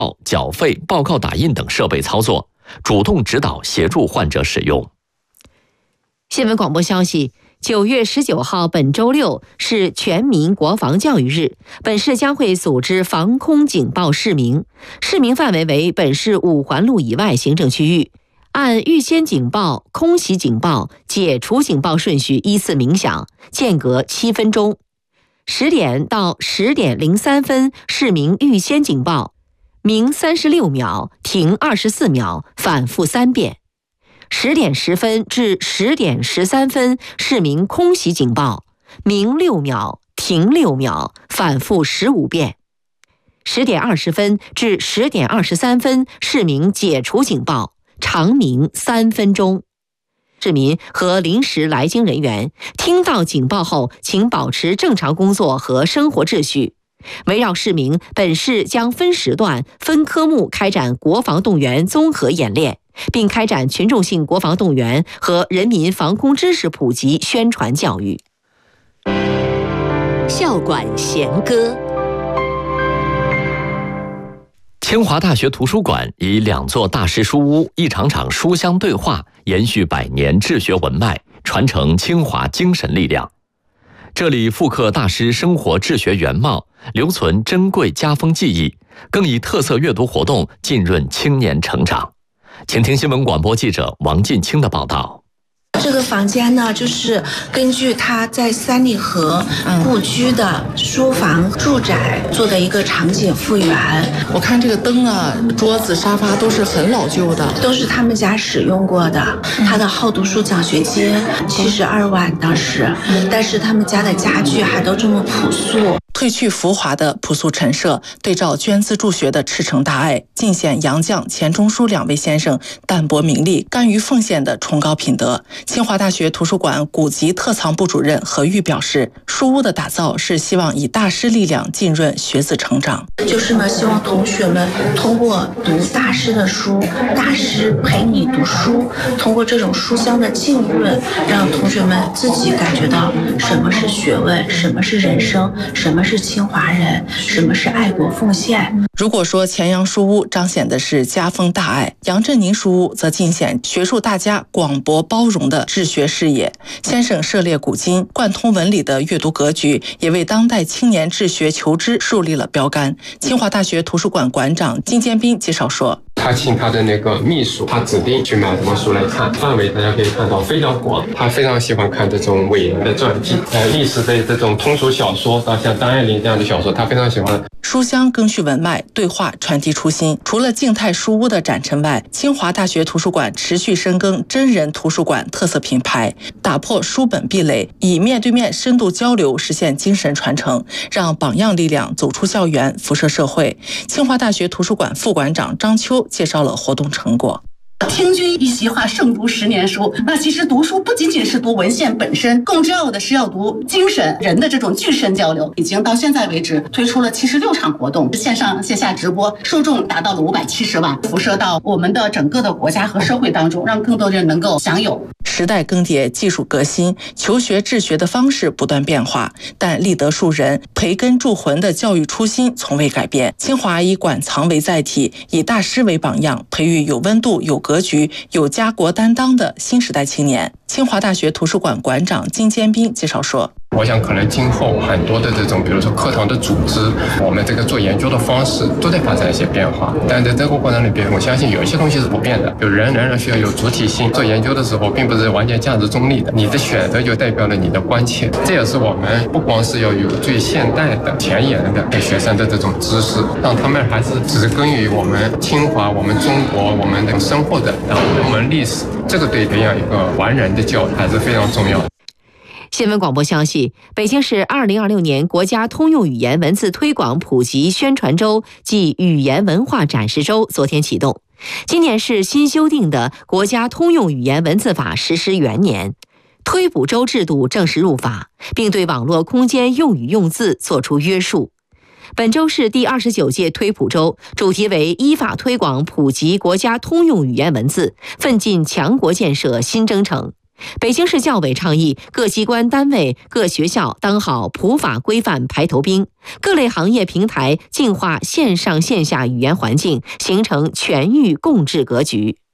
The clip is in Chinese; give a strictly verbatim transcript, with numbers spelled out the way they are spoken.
缴费、报告打印等设备操作，主动指导协助患者使用。 新闻广播消息，九月十九号本周六是全民国防教育日，本市将会组织防空警报示明，示明范围为本市五环路以外行政区域，按预先警报、空袭警报、解除警报顺序依次鸣响，间隔七分钟。十点到十点零三分示明预先警报，鸣三十六秒，停二十四秒，反复三遍。十点十分至十点十三分示明空袭警报，鸣六秒，停六秒，反复十五遍。十点二十分至十点二十三分示明解除警报，长鸣三分钟。市民和临时来京人员听到警报后，请保持正常工作和生活秩序。围绕市民，本市将分时段、分科目开展国防动员综合演练，并开展群众性国防动员和人民防空知识普及宣传教育。 校馆弦歌。 清华大学图书馆以两座大师书屋、一场场书香对话，延续百年治学文脉，传承清华精神力量。这里复刻大师生活治学原貌，留存珍贵家风技艺，更以特色阅读活动浸润青年成长。请听新闻广播记者王进清的报道。 这个房间呢，就是根据他在三里河故居的书房住宅做的一个场景复原。 我看这个灯啊、桌子、沙发都是很老旧的， 都是他们家使用过的。他的好读书奖学金七十二万当时，但是他们家的家具还都这么朴素。 褪去浮华的朴素陈设，对照捐资助学的赤诚大爱，尽显杨绛、钱钟书两位先生淡泊名利、甘于奉献的崇高品德。清华大学图书馆古籍特藏部主任何玉表示，书屋的打造是希望以大师力量浸润学子成长， 就是呢，希望同学们通过读大师的书，大师陪你读书，通过这种书香的浸润，让同学们自己感觉到什么是学问，什么是人生，什么是清华人，什么是爱国奉献。 如果说钱杨书屋彰显的是家风大爱，杨振宁书屋则尽显学术大家广博包容的治学视野。先生涉猎古今，贯通文理的阅读格局，也为当代青年治学求知树立了标杆。清华大学图书馆馆长金坚斌介绍说， 他请他的那个秘书，他指定去买什么书来看，范围大家可以看到非常广。他非常喜欢看这种伟人的传记，呃，历史的这种通俗小说，到像张爱玲这样的小说，他非常喜欢。 书香更续文脉，对话传递初心。除了静态书屋的展陈外，清华大学图书馆持续深耕真人图书馆特色品牌，打破书本壁垒，以面对面深度交流实现精神传承，让榜样力量走出校园，辐射社会。清华大学图书馆副馆长张秋介绍了活动成果。 听君一席话，胜读十年书。那其实读书不仅仅是读文献本身，更重要的是要读精神人的这种具身交流。已经到现在为止推出了七十六场活动，线上线下直播，受众达到了五百七十万，辐射到我们的整个的国家和社会当中，让更多人能够享有。 时代更迭，技术革新，求学治学的方式不断变化，但立德树人、培根铸魂的教育初心从未改变。清华以馆藏为载体，以大师为榜样，培育有温度、有格局、有家国担当的新时代青年。清华大学图书馆馆长金坚斌介绍说， 我想可能今后很多的这种，比如说课堂的组织，我们这个做研究的方式都在发生一些变化。但在这个过程里边，我相信有一些东西是不变的，就人仍然需要有主体性。做研究的时候，并不是完全价值中立的，你的选择就代表了你的关切。这也是我们不光是要有最现代的、前沿的给学生的这种知识，让他们还是植根于我们清华、我们中国、我们的生活的然后我们历史。这个对培养一个完人的教育还是非常重要的。 新闻广播消息，北京市二零二六年国家通用语言文字推广普及宣传周暨语言文化展示周昨天启动。今年是新修订的国家通用语言文字法实施元年，推捕周制度正式入法，并对网络空间用语用字作出约束。本周是第二十九届推普周，主题为依法推广普及国家通用语言文字，奋进强国建设新征程。 北京市教委倡议各机关单位、各学校当好普法规范排头兵，各类行业平台净化线上线下语言环境，形成全域共治格局。